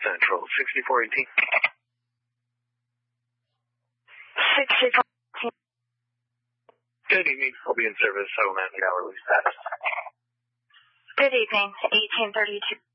Central 6418. 6418. Good evening. I'll be in service. I will manage hourly status. Good evening. 1832.